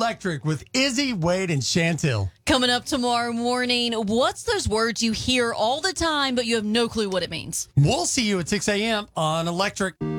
Electric with Izzy, Wade, and Chantil. Coming up tomorrow morning, what's those words you hear all the time, but you have no clue what it means? We'll see you at 6 a.m. on Electric.